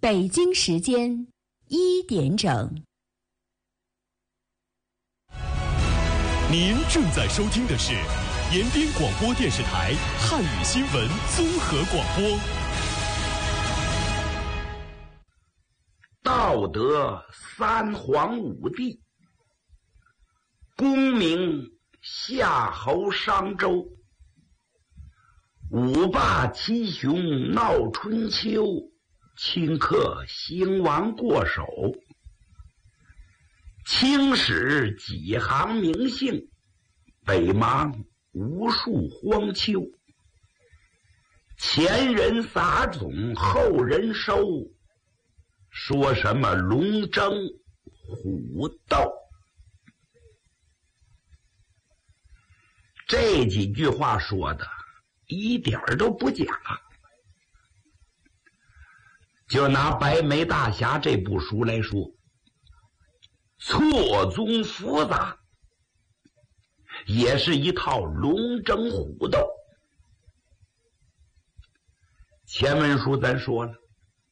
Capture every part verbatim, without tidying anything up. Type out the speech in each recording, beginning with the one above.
北京时间一点整。 您正在收听的是延边广播电视台汉语新闻综合广播。 道德三皇五帝，功名夏侯商周，五霸七雄闹春秋，顷刻兴亡过手。青史几行名姓，北邙无数荒丘。前人撒种，后人收，说什么龙争虎斗。这几句话说的一点儿都不假。就拿《白眉大侠》这部书来说，错综复杂，也是一套龙争虎斗。前文书咱说了，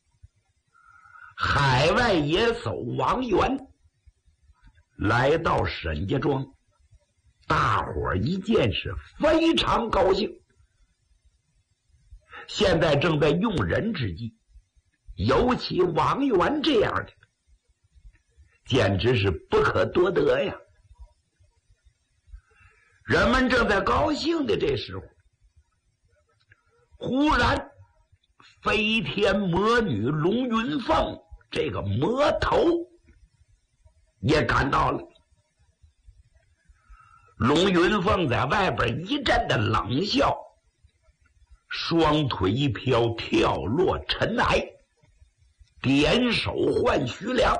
海外野叟王元来到沈家庄，大伙儿一见是非常高兴。现在正在用人之际，尤其王元这样的，简直是不可多得呀！人们正在高兴的这时候，忽然飞天魔女龙云凤这个魔头也赶到了。龙云凤在外边一阵的冷笑，双腿一飘，跳落尘埃，点手唤徐良。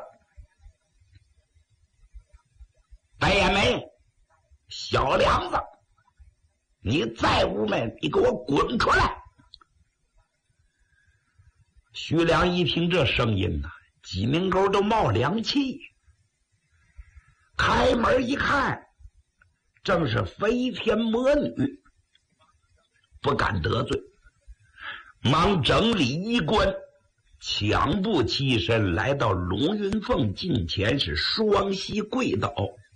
白眼眉，小梁子，你在屋门，你给我滚出来！徐良一听这声音呐、啊，鸡鸣沟都冒凉气。开门一看，正是飞天魔女，不敢得罪，忙整理衣冠，抢步起身来到龙云凤近前，是双膝跪倒。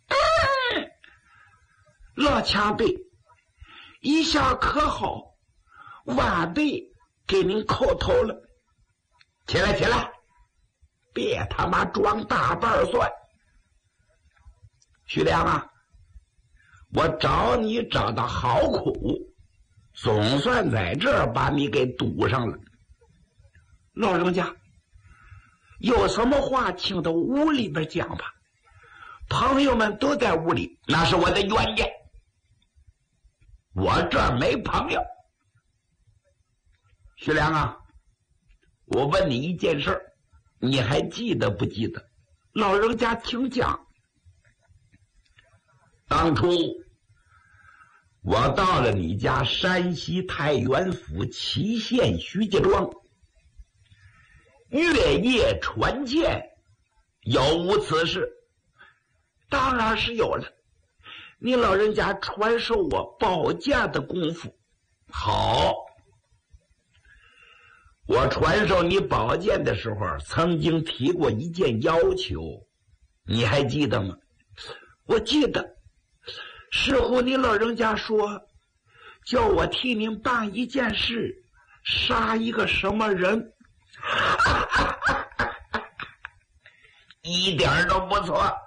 老前辈，一下可好？晚辈给您叩头了。起来起来，别他妈装大瓣蒜。徐良啊，我找你找的好苦，总算在这儿把你给堵上了。老人家，有什么话请到屋里边讲吧，朋友们都在屋里，那是我的冤家，我这儿没朋友。徐良啊，我问你一件事，你还记得不记得？老人家请讲。当初我到了你家山西太原府祁县徐家庄，月夜传剑，有无此事？当然是有了，你老人家传授我宝剑的功夫。好，我传授你宝剑的时候曾经提过一件要求，你还记得吗？我记得，似乎你老人家说叫我替您办一件事，杀一个什么人。一点都不错，